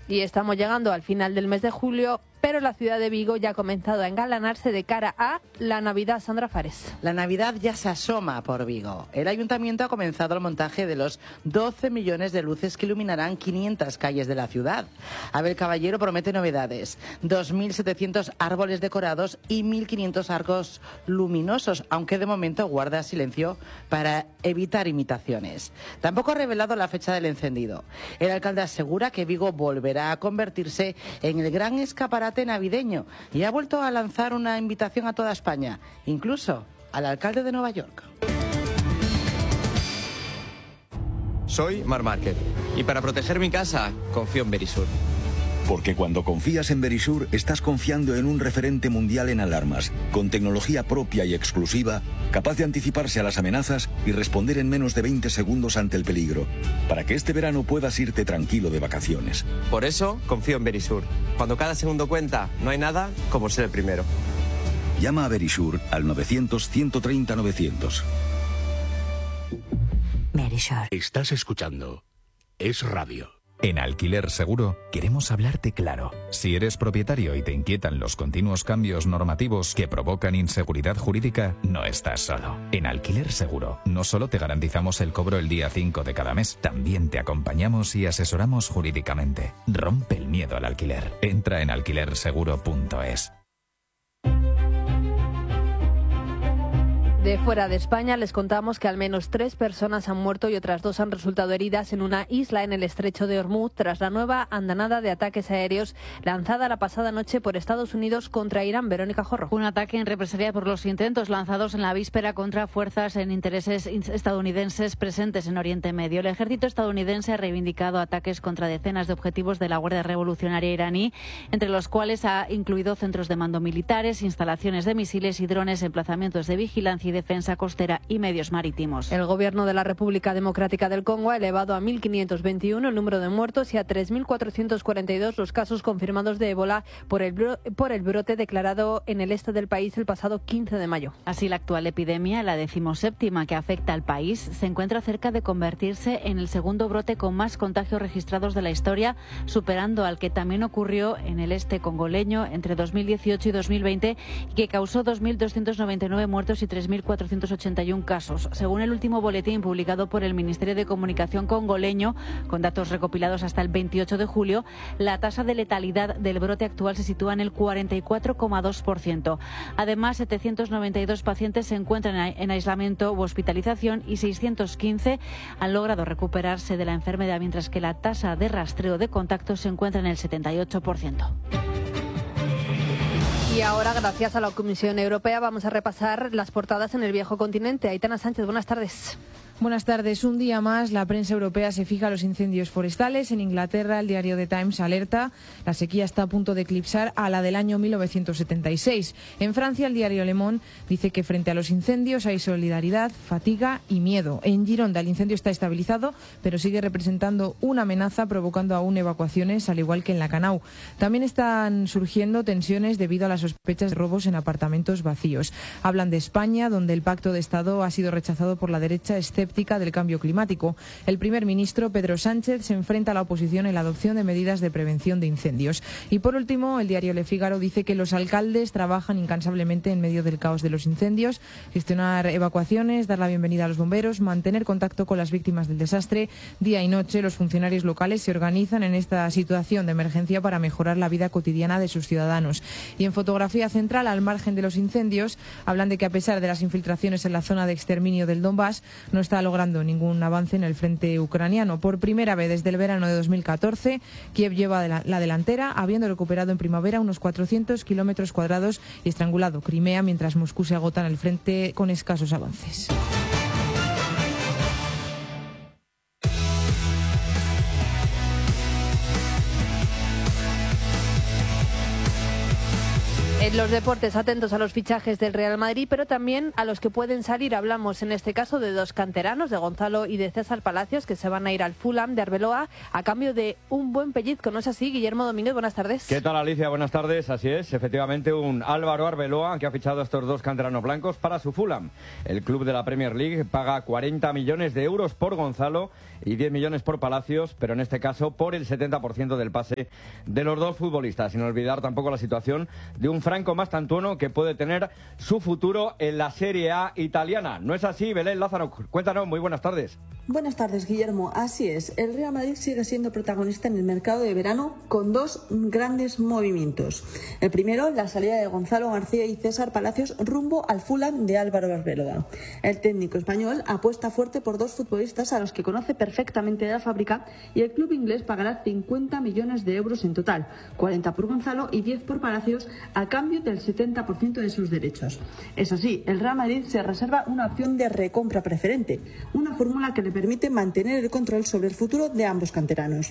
Y estamos llegando al final del mes de julio, pero la ciudad de Vigo ya ha comenzado a engalanarse de cara a la Navidad. Sandra Fares. La Navidad ya se asoma por Vigo. El ayuntamiento ha comenzado el montaje de los 12 millones de luces que iluminarán 500 calles de la ciudad. Abel Caballero promete novedades: 2.700 árboles decorados y 1.500 arcos luminosos, aunque de momento guarda silencio para evitar imitaciones. Tampoco ha revelado la fecha del encendido. El alcalde asegura que Vigo volverá a convertirse en el gran escaparate navideño y ha vuelto a lanzar una invitación a toda España, incluso al alcalde de Nueva York. Soy Marc Márquez y para proteger mi casa confío en Verisur. Porque cuando confías en Verisur, estás confiando en un referente mundial en alarmas, con tecnología propia y exclusiva, capaz de anticiparse a las amenazas y responder en menos de 20 segundos ante el peligro, para que este verano puedas irte tranquilo de vacaciones. Por eso confío en Verisur. Cuando cada segundo cuenta, no hay nada como ser el primero. Llama a Verisur al 900-130-900. Verisur. Estás escuchando Es Radio. En Alquiler Seguro queremos hablarte claro. Si eres propietario y te inquietan los continuos cambios normativos que provocan inseguridad jurídica, no estás solo. En Alquiler Seguro no solo te garantizamos el cobro el día 5 de cada mes, también te acompañamos y asesoramos jurídicamente. Rompe el miedo al alquiler. Entra en alquilerseguro.es. De fuera de España les contamos que al menos 3 personas han muerto y otras 2 han resultado heridas en una isla en el estrecho de Hormuz tras la nueva andanada de ataques aéreos lanzada la pasada noche por Estados Unidos contra Irán. Verónica Jorro. Un ataque en represalia por los intentos lanzados en la víspera contra fuerzas en intereses estadounidenses presentes en Oriente Medio. El ejército estadounidense ha reivindicado ataques contra decenas de objetivos de la Guardia Revolucionaria iraní, entre los cuales ha incluido centros de mando militares, instalaciones de misiles y drones, emplazamientos de vigilancia y defensa costera y medios marítimos. El gobierno de la República Democrática del Congo ha elevado a 1.521 el número de muertos y a 3.442 los casos confirmados de ébola por el brote declarado en el este del país el pasado 15 de mayo. Así, la actual epidemia, la 17ª que afecta al país, se encuentra cerca de convertirse en el segundo brote con más contagios registrados de la historia, superando al que también ocurrió en el este congoleño entre 2018 y 2020, que causó 2.299 muertos y 3.481 casos. Según el último boletín publicado por el Ministerio de Comunicación congoleño, con datos recopilados hasta el 28 de julio, la tasa de letalidad del brote actual se sitúa en el 44,2%. Además, 792 pacientes se encuentran en aislamiento u hospitalización y 615 han logrado recuperarse de la enfermedad, mientras que la tasa de rastreo de contactos se encuentra en el 78%. Y ahora, gracias a la Comisión Europea, vamos a repasar las portadas en el viejo continente. Aitana Sánchez, buenas tardes. Buenas tardes. Un día más, la prensa europea se fija a los incendios forestales. En Inglaterra, el diario The Times alerta: la sequía está a punto de eclipsar a la del año 1976. En Francia, el diario Le Monde dice que frente a los incendios hay solidaridad, fatiga y miedo. En Gironda, el incendio está estabilizado, pero sigue representando una amenaza, provocando aún evacuaciones, al igual que en Lacanau. También están surgiendo tensiones debido a las sospechas de robos en apartamentos vacíos. Hablan de España, donde el pacto de Estado ha sido rechazado por la derecha escéptica del cambio climático. El primer ministro, Pedro Sánchez, se enfrenta a la oposición en la adopción de medidas de prevención de incendios. Y por último, el diario Le Figaro dice que los alcaldes trabajan incansablemente en medio del caos de los incendios: gestionar evacuaciones, dar la bienvenida a los bomberos, mantener contacto con las víctimas del desastre. Día y noche, los funcionarios locales se organizan en esta situación de emergencia para mejorar la vida cotidiana de sus ciudadanos. Y en fotografía central, al margen de los incendios, hablan de que a pesar de las infiltraciones en la zona de exterminio del Donbass, no está logrando ningún avance en el frente ucraniano. Por primera vez desde el verano de 2014, Kiev lleva la delantera, habiendo recuperado en primavera unos 400 kilómetros cuadrados y estrangulado Crimea, mientras Moscú se agota en el frente con escasos avances. En los deportes, atentos a los fichajes del Real Madrid, pero también a los que pueden salir. Hablamos en este caso de dos canteranos, de Gonzalo y de César Palacios, que se van a ir al Fulham de Arbeloa a cambio de un buen pellizco. ¿No es así, Guillermo Domínguez? Buenas tardes. ¿Qué tal, Alicia? Buenas tardes. Así es, efectivamente, un Álvaro Arbeloa que ha fichado a estos dos canteranos blancos para su Fulham. El club de la Premier League paga 40 millones de euros por Gonzalo y 10 millones por Palacios, pero en este caso por el 70% del pase de los dos futbolistas. Sin olvidar tampoco la situación de un Franco Mastantuono que puede tener su futuro en la Serie A italiana. ¿No es así, Belén Lázaro? Cuéntanos, muy buenas tardes. Buenas tardes, Guillermo. Así es, el Real Madrid sigue siendo protagonista en el mercado de verano con dos grandes movimientos. El primero, la salida de Gonzalo García y César Palacios rumbo al Fulham de Álvaro Arbeloa. El técnico español apuesta fuerte por dos futbolistas a los que conoce perfectamente de la fábrica y el club inglés pagará 50 millones de euros en total, 40 por Gonzalo y 10 por Palacios a cambio del 70% de sus derechos. Eso sí, el Real Madrid se reserva una opción de recompra preferente, una fórmula que le permite mantener el control sobre el futuro de ambos canteranos.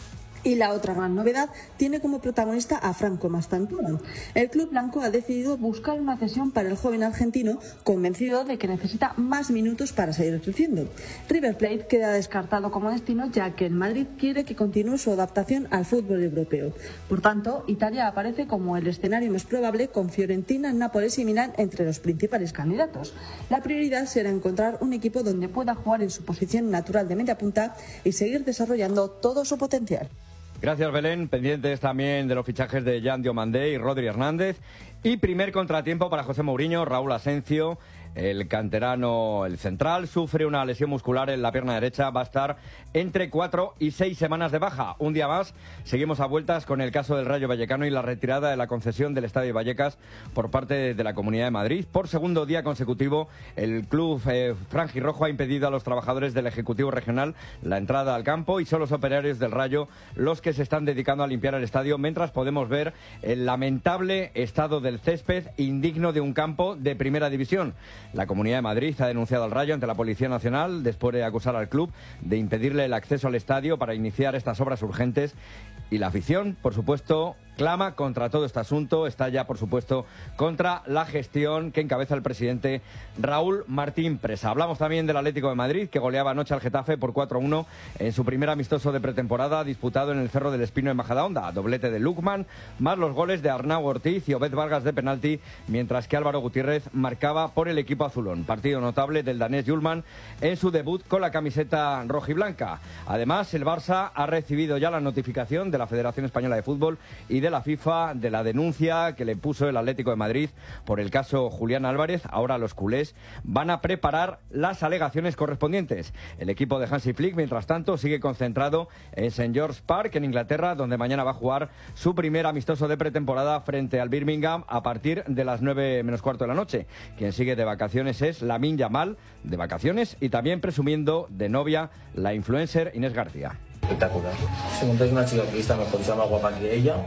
Y la otra gran novedad tiene como protagonista a Franco Mastantuono. El club blanco ha decidido buscar una cesión para el joven argentino, convencido de que necesita más minutos para seguir creciendo. River Plate queda descartado como destino, ya que el Madrid quiere que continúe su adaptación al fútbol europeo. Por tanto, Italia aparece como el escenario más probable, con Fiorentina, Nápoles y Milán entre los principales candidatos. La prioridad será encontrar un equipo donde pueda jugar en su posición natural de media punta y seguir desarrollando todo su potencial. Gracias, Belén. Pendientes también de los fichajes de Jan Diomandé y Rodri Hernández. Y primer contratiempo para José Mourinho. Raúl Asencio, el canterano, el central, sufre una lesión muscular en la pierna derecha. Va a estar entre 4 y 6 semanas de baja. Un día más, seguimos a vueltas con el caso del Rayo Vallecano y la retirada de la concesión del Estadio Vallecas por parte de la Comunidad de Madrid. Por segundo día consecutivo, el club franjirrojo ha impedido a los trabajadores del Ejecutivo Regional la entrada al campo y son los operarios del Rayo los que se están dedicando a limpiar el estadio, mientras podemos ver el lamentable estado del césped indigno de un campo de primera división. La Comunidad de Madrid ha denunciado al Rayo ante la Policía Nacional después de acusar al club de impedirle el acceso al estadio para iniciar estas obras urgentes. Y la afición, por supuesto, clama contra todo este asunto, está ya, por supuesto, contra la gestión que encabeza el presidente Raúl Martín Presa. Hablamos también del Atlético de Madrid, que goleaba anoche al Getafe por 4-1 en su primer amistoso de pretemporada, disputado en el Cerro del Espino en Majadahonda. Doblete de Lukman, más los goles de Arnau Ortiz y Obed Vargas de penalti, mientras que Álvaro Gutiérrez marcaba por el equipo azulón. Partido notable del danés Hjulmand en su debut con la camiseta rojiblanca. Además, el Barça ha recibido ya la notificación de la Federación Española de Fútbol y de la FIFA de la denuncia que le puso el Atlético de Madrid por el caso Julián Álvarez. Ahora los culés van a preparar las alegaciones correspondientes. El equipo de Hansi Flick, mientras tanto, sigue concentrado en St. George's Park, en Inglaterra, donde mañana va a jugar su primer amistoso de pretemporada frente al Birmingham a partir de las 9 menos cuarto de la noche. Quien sigue de vacaciones es Lamine Yamal, de vacaciones, y también presumiendo de novia la influencer Inés García. Espectacular. Si montáis una chica que está mejor, sea más guapa que ella,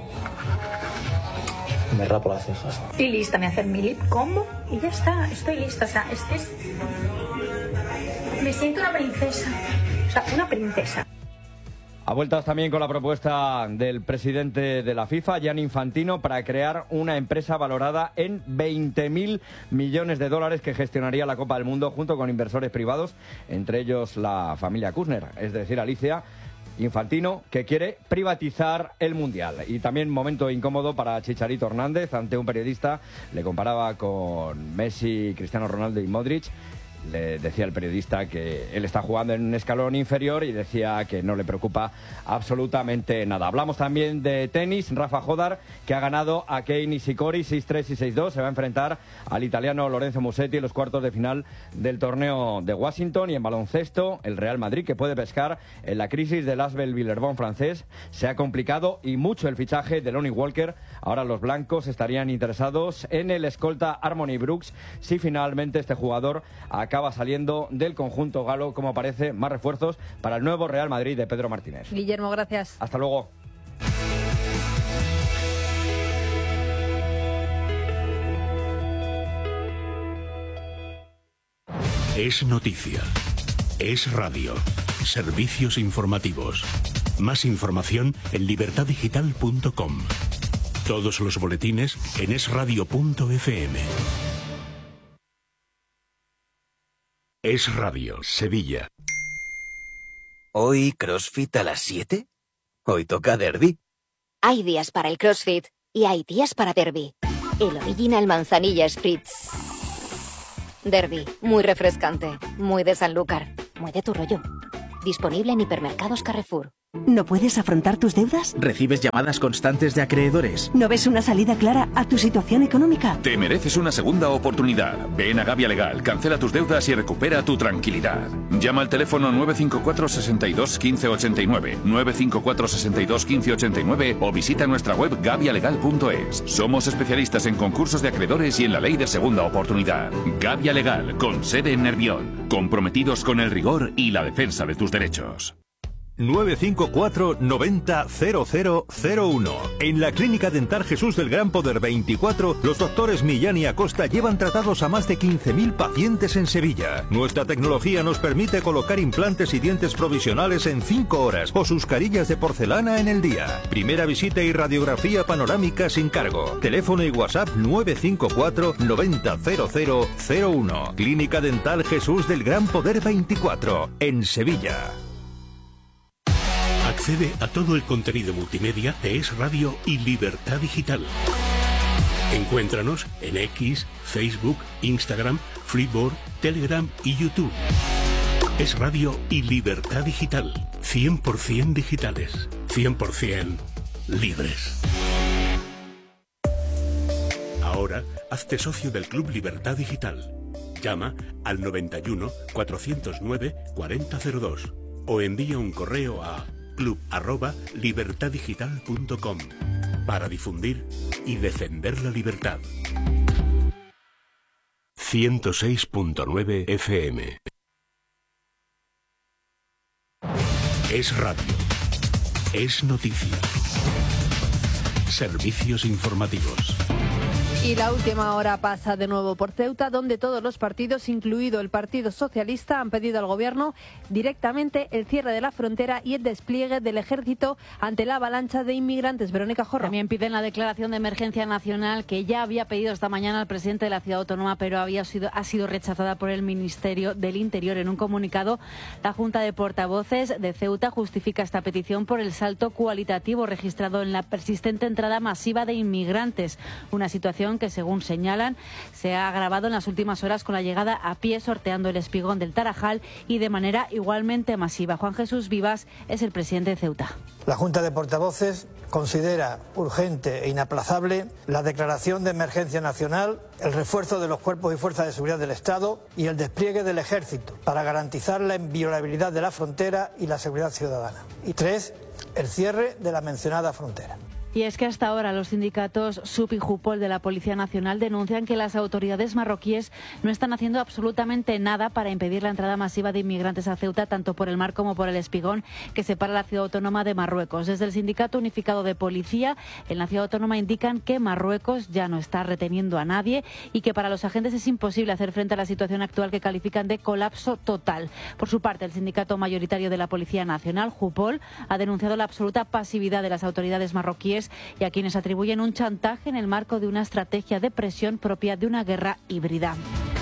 me rapo las cejas. Estoy lista, me hacen mi lip combo y ya está, estoy lista. O sea, me siento una princesa. O sea, una princesa. A vueltas también con la propuesta del presidente de la FIFA, Gianni Infantino, para crear una empresa valorada en 20.000 millones de dólares que gestionaría la Copa del Mundo junto con inversores privados, entre ellos la familia Kushner, es decir, Alicia. Infantino, que quiere privatizar el Mundial. Y también momento incómodo para Chicharito Hernández. Ante un periodista le comparaba con Messi, Cristiano Ronaldo y Modric. Le decía el periodista que él está jugando en un escalón inferior y decía que no le preocupa absolutamente nada. Hablamos también de tenis. Rafa Jodar, que ha ganado a Kei Nishikori 6-3 y 6-2. Se va a enfrentar al italiano Lorenzo Musetti en los cuartos de final del torneo de Washington. Y en baloncesto, el Real Madrid, que puede pescar en la crisis del Asvel Villeurbanne francés. Se ha complicado y mucho el fichaje de Lonnie Walker. Ahora los blancos estarían interesados en el escolta Harmony Brooks si finalmente este jugador acaba saliendo del conjunto galo, como parece, más refuerzos para el nuevo Real Madrid de Pedro Martínez. Guillermo, gracias. Hasta luego. Es noticia. Es radio. Servicios informativos. Más información en libertadigital.com. Todos los boletines en esradio.fm. Es Radio, Sevilla. ¿Hoy CrossFit a las 7? Hoy toca derbi. Hay días para el CrossFit y hay días para derbi. El Original Manzanilla Spritz. Derbi, muy refrescante, muy de Sanlúcar, muy de tu rollo. Disponible en hipermercados Carrefour. ¿No puedes afrontar tus deudas? ¿Recibes llamadas constantes de acreedores? ¿No ves una salida clara a tu situación económica? Te mereces una segunda oportunidad. Ven a Gavia Legal, cancela tus deudas y recupera tu tranquilidad. Llama al teléfono 954 62 15 89, 954 62 15 89 o visita nuestra web gavialegal.es. Somos especialistas en concursos de acreedores y en la ley de segunda oportunidad. Gavia Legal, con sede en Nervión. Comprometidos con el rigor y la defensa de tus derechos. 954 90 0001. En la Clínica Dental Jesús del Gran Poder 24, los doctores Millán y Acosta llevan tratados a más de 15.000 pacientes en Sevilla. Nuestra tecnología nos permite colocar implantes y dientes provisionales en 5 horas o sus carillas de porcelana en el día. Primera visita y radiografía panorámica sin cargo. Teléfono y WhatsApp 954 90 0001. Clínica Dental Jesús del Gran Poder 24, en Sevilla. Accede a todo el contenido multimedia de Es Radio y Libertad Digital. Encuéntranos en X, Facebook, Instagram, Flipboard, Telegram y YouTube. Es Radio y Libertad Digital. 100% digitales. 100% libres. Ahora, hazte socio del Club Libertad Digital. Llama al 91 409 4002 o envía un correo a club@libertaddigital.com para difundir y defender la libertad. 106.9 FM. Es radio. Es noticia. Servicios informativos. Y la última hora pasa de nuevo por Ceuta, donde todos los partidos, incluido el Partido Socialista, han pedido al Gobierno directamente el cierre de la frontera y el despliegue del ejército ante la avalancha de inmigrantes. Verónica Jorro. También piden la declaración de emergencia nacional que ya había pedido esta mañana el presidente de la ciudad autónoma, pero ha sido rechazada por el Ministerio del Interior. En un comunicado, la Junta de Portavoces de Ceuta justifica esta petición por el salto cualitativo registrado en la persistente entrada masiva de inmigrantes, una situación que, según señalan, se ha agravado en las últimas horas con la llegada a pie sorteando el espigón del Tarajal y de manera igualmente masiva. Juan Jesús Vivas es el presidente de Ceuta. La Junta de Portavoces considera urgente e inaplazable la declaración de emergencia nacional, el refuerzo de los cuerpos y fuerzas de seguridad del Estado y el despliegue del ejército para garantizar la inviolabilidad de la frontera y la seguridad ciudadana. Y 3, el cierre de la mencionada frontera. Y es que hasta ahora los sindicatos SUP y JUPOL de la Policía Nacional denuncian que las autoridades marroquíes no están haciendo absolutamente nada para impedir la entrada masiva de inmigrantes a Ceuta, tanto por el mar como por el espigón que separa la ciudad autónoma de Marruecos. Desde el Sindicato Unificado de Policía en la ciudad autónoma indican que Marruecos ya no está reteniendo a nadie y que para los agentes es imposible hacer frente a la situación actual que califican de colapso total. Por su parte, el sindicato mayoritario de la Policía Nacional, JUPOL, ha denunciado la absoluta pasividad de las autoridades marroquíes y a quienes atribuyen un chantaje en el marco de una estrategia de presión propia de una guerra híbrida.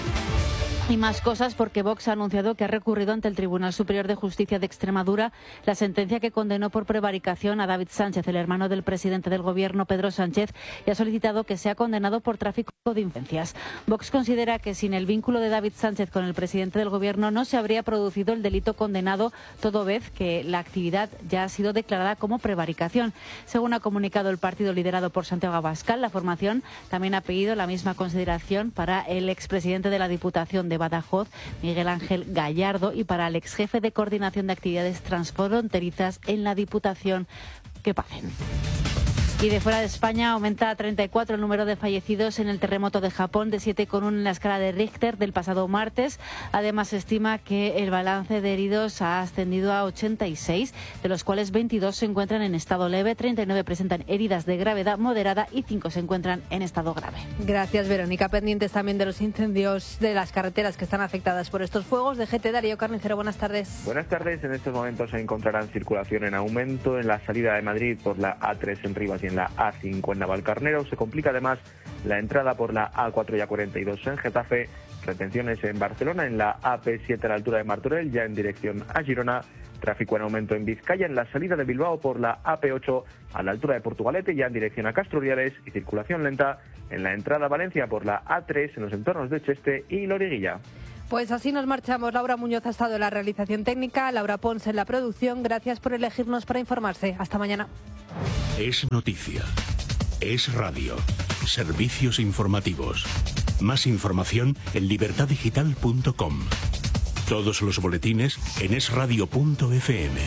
Y más cosas porque Vox ha anunciado que ha recurrido ante el Tribunal Superior de Justicia de Extremadura la sentencia que condenó por prevaricación a David Sánchez, el hermano del presidente del Gobierno, Pedro Sánchez, y ha solicitado que sea condenado por tráfico de influencias. Vox considera que sin el vínculo de David Sánchez con el presidente del Gobierno no se habría producido el delito condenado, toda vez que la actividad ya ha sido declarada como prevaricación. Según ha comunicado el partido liderado por Santiago Abascal, la formación también ha pedido la misma consideración para el expresidente de la Diputación de Badajoz, Miguel Ángel Gallardo, y para el exjefe de Coordinación de Actividades Transfronterizas en la Diputación, que paguen. Y de fuera de España aumenta a 34 el número de fallecidos en el terremoto de Japón, de 7,1 en la escala de Richter del pasado martes. Además, se estima que el balance de heridos ha ascendido a 86, de los cuales 22 se encuentran en estado leve, 39 presentan heridas de gravedad moderada y 5 se encuentran en estado grave. Gracias, Verónica. Pendientes también de los incendios de las carreteras que están afectadas por estos fuegos. DGT, Darío Carnicero, buenas tardes. Buenas tardes. En estos momentos se encontrarán circulación en aumento en la salida de Madrid por la A3 en Rivas y en la A5 en Navalcarnero. Se complica además la entrada por la A4 y A42 en Getafe. Retenciones en Barcelona en la AP7 a la altura de Martorell, ya en dirección a Girona. Tráfico en aumento en Vizcaya en la salida de Bilbao por la AP8 a la altura de Portugalete, ya en dirección a Castruriales, y circulación lenta en la entrada a Valencia por la A3 en los entornos de Cheste y Loriguilla. Pues así nos marchamos. Laura Muñoz ha estado en la realización técnica, Laura Pons en la producción. Gracias por elegirnos para informarse. Hasta mañana. Es noticia. Es radio. Servicios informativos. Más información en libertadigital.com. Todos los boletines en esradio.fm.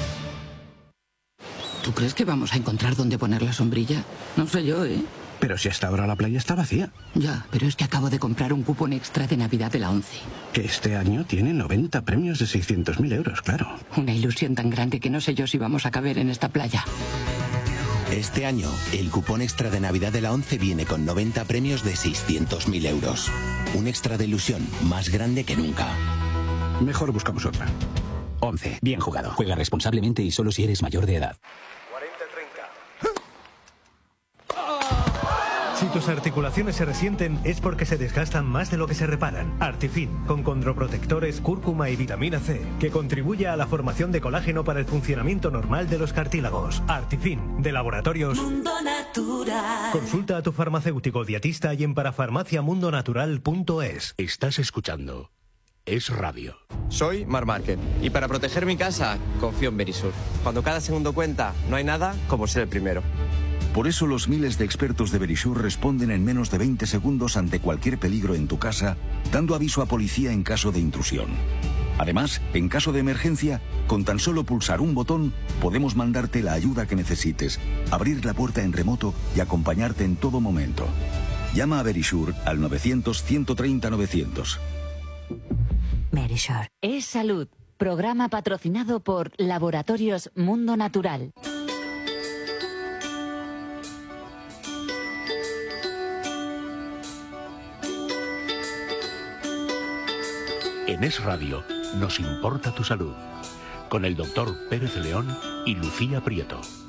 ¿Tú crees que vamos a encontrar dónde poner la sombrilla? No sé yo, ¿eh? Pero si hasta ahora la playa está vacía. Ya, pero es que acabo de comprar un cupón extra de Navidad de la ONCE. Que este año tiene 90 premios de 600.000 euros, claro. Una ilusión tan grande que no sé yo si vamos a caber en esta playa. Este año, el cupón extra de Navidad de la ONCE viene con 90 premios de 600.000 euros. Un extra de ilusión más grande que nunca. Mejor buscamos otra. 11. Bien jugado. Juega responsablemente y solo si eres mayor de edad. 40-30. Si tus articulaciones se resienten es porque se desgastan más de lo que se reparan. Artifin, con condroprotectores, cúrcuma y vitamina C, que contribuye a la formación de colágeno para el funcionamiento normal de los cartílagos. Artifin, de Laboratorios Mundo Natural. Consulta a tu farmacéutico dietista y en parafarmaciamundonatural.es. Estás escuchando Es Radio. Soy Mar Márquez y para proteger mi casa confío en Verisur. Cuando cada segundo cuenta, no hay nada como ser el primero. Por eso los miles de expertos de Verisur responden en menos de 20 segundos ante cualquier peligro en tu casa, dando aviso a policía en caso de intrusión. Además, en caso de emergencia, con tan solo pulsar un botón, podemos mandarte la ayuda que necesites, abrir la puerta en remoto y acompañarte en todo momento. Llama a Verisur al 900-130-900. Verisur. Es salud. Programa patrocinado por Laboratorios Mundo Natural. En Es Radio nos importa tu salud. Con el doctor Pérez León y Lucía Prieto.